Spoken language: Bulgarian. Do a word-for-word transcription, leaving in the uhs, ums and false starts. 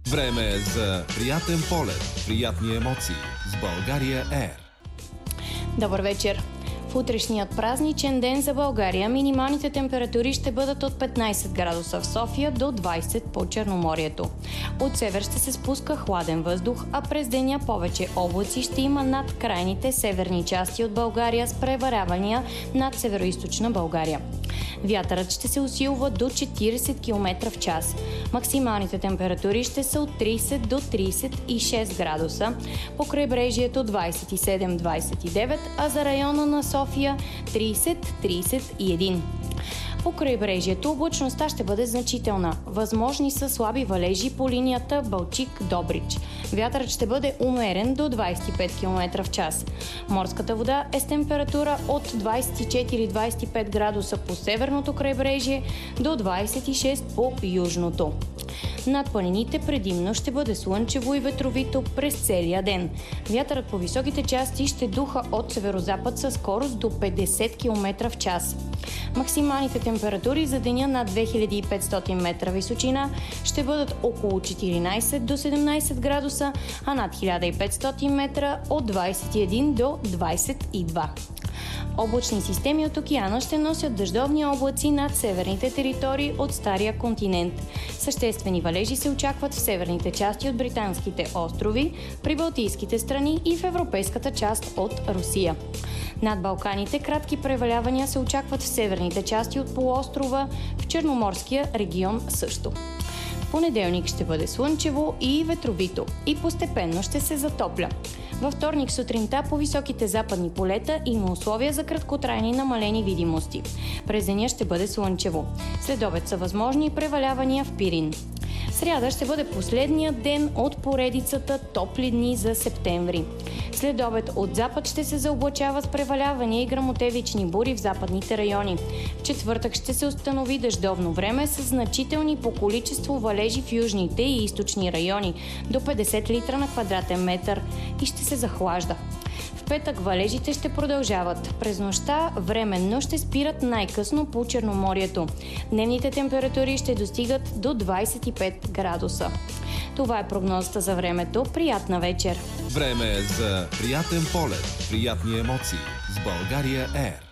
Време е за приятен полет, приятни емоции с България Ер. Добър вечер! В утрешният празничен ден за България минималните температури ще бъдат от петнайсет градуса в София до двайсет по Черноморието. От север ще се спуска хладен въздух, а през деня повече облаци ще има над крайните северни части от България с преварявания над североизточна България. Вятърът ще се усилва до четирийсет километра в час. Максималните температури ще са от трийсет до трийсет и шест градуса, по крайбрежието двайсет и седем до двайсет и девет, а за района на София трийсет до трийсет и един. По крайбрежието облачността ще бъде значителна. Възможни са слаби валежи по линията Балчик-Добрич. Вятърът ще бъде умерен до двайсет и пет километра в час. Морската вода е с температура от двайсет и четири до двайсет и пет градуса по северното крайбрежие до двайсет и шест по южното. Над планините предимно ще бъде слънчево и ветровито през целия ден. Вятърът по високите части ще духа от северозапад със скорост до петдесет километра в час. Максималните температури за деня над две хиляди и петстотин метра височина ще бъдат около четиринайсет до седемнайсет градуса, а над хиляда и петстотин метра от двайсет и един до двайсет и два. Облачни системи от океана ще носят дъждовни облаци над северните територии от Стария континент. Съществени валежи се очакват в северните части от британските острови, при балтийските страни и в европейската част от Русия. Над Балканите кратки превалявания се очакват в северните части от полуострова, в Черноморския регион също. В понеделник ще бъде слънчево и ветровито и постепенно ще се затопля. Във вторник сутринта по високите западни полета има условия за краткотрайни намалени видимости. През деня ще бъде слънчево. След обед са възможни превалявания в Пирин. Сряда ще бъде последният ден от поредицата топли дни за септември. След обед от запад ще се заоблачава с превалявания и гръмотевични бури в западните райони. В четвъртък ще се установи дъждовно време с значителни по количество валежи в южните и източни райони до петдесет литра на квадратен метър и ще се захлажда. В петък валежите ще продължават. През нощта временно ще спират най-късно по Черноморието. Дневните температури ще достигат до двайсет и пет градуса. Това е прогнозата за времето. Приятна вечер! Време е за приятен полет, приятни емоции с България Ер.